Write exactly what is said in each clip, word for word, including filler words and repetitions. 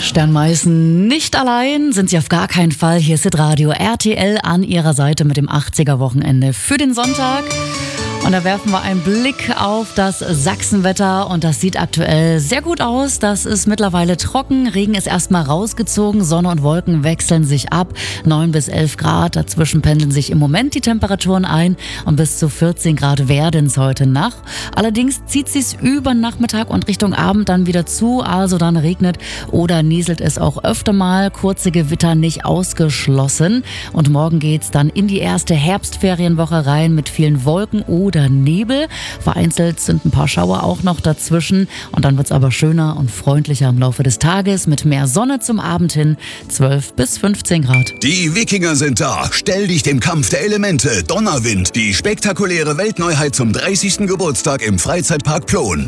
Stern Meißen nicht allein, sind sie auf gar keinen Fall. Hier ist Radio R T L an ihrer Seite mit dem achtziger-Wochenende für den Sonntag. Und da werfen wir einen Blick auf das Sachsenwetter und das sieht aktuell sehr gut aus. Das ist mittlerweile trocken, Regen ist erstmal rausgezogen, Sonne und Wolken wechseln sich ab. neun bis elf Grad, dazwischen pendeln sich im Moment die Temperaturen ein und bis zu vierzehn Grad werden es heute Nacht. Allerdings zieht sich's über Nachmittag und Richtung Abend dann wieder zu, also dann regnet oder nieselt es auch öfter mal. Kurze Gewitter nicht ausgeschlossen. Und morgen geht's dann in die erste Herbstferienwoche rein mit vielen Wolken oder Nebel. Vereinzelt sind ein paar Schauer auch noch dazwischen und dann wird's aber schöner und freundlicher im Laufe des Tages mit mehr Sonne zum Abend hin, zwölf bis fünfzehn Grad. Die Wikinger sind da. Stell dich dem Kampf der Elemente. Donnerwind, die spektakuläre Weltneuheit zum dreißigsten Geburtstag im Freizeitpark Plon.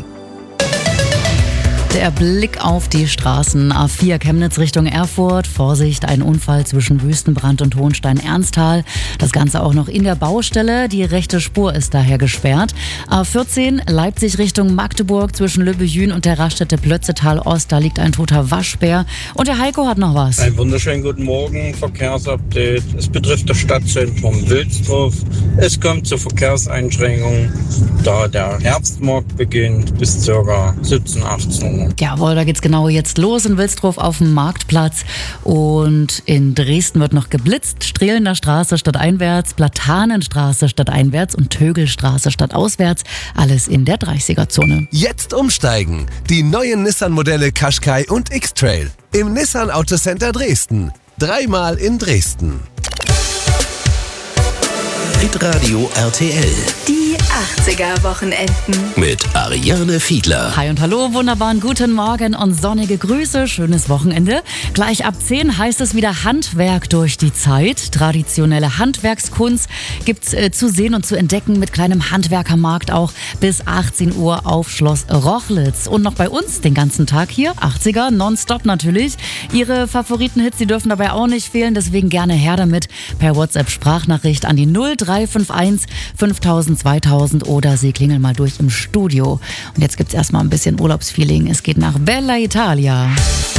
Der Blick auf die Straßen. A vier Chemnitz Richtung Erfurt. Vorsicht, ein Unfall zwischen Wüstenbrand und Hohenstein-Ernsthal. Das Ganze auch noch in der Baustelle. Die rechte Spur ist daher gesperrt. A vierzehn Leipzig Richtung Magdeburg zwischen Lübbejün und der Raststätte Plötzetal-Ost. Da liegt ein toter Waschbär. Und der Heiko hat noch was. Einen wunderschönen guten Morgen. Verkehrsupdate. Es betrifft das Stadtzentrum Wilsdruff. Es kommt zu Verkehrseinschränkungen, da der Herbstmarkt beginnt bis ca. siebzehn, achtzehn Uhr. Jawohl, da geht's genau jetzt los in Wilsdruff auf dem Marktplatz. Und in Dresden wird noch geblitzt. Strehlener Straße statt einwärts, Platanenstraße statt einwärts und Tögelstraße statt auswärts. Alles in der dreißiger-Zone. Jetzt umsteigen. Die neuen Nissan-Modelle Qashqai und X-Trail. Im Nissan Autocenter Dresden. Dreimal in Dresden. Hitradio R T L. Die achtziger-Wochenenden. Mit Ariane Fiedler. Hi und hallo, wunderbaren guten Morgen und sonnige Grüße, schönes Wochenende. Gleich ab zehn heißt es wieder Handwerk durch die Zeit. Traditionelle Handwerkskunst gibt's äh, zu sehen und zu entdecken mit kleinem Handwerkermarkt auch bis achtzehn Uhr auf Schloss Rochlitz. Und noch bei uns den ganzen Tag hier, achtziger, nonstop natürlich. Ihre Favoritenhits, die dürfen dabei auch nicht fehlen, deswegen gerne her damit per WhatsApp-Sprachnachricht an die null drei fünf eins fünftausend zweitausend oder Sie klingeln mal durch im Studio. Und jetzt gibt's erstmal ein bisschen Urlaubsfeeling. Es geht nach Bella Italia.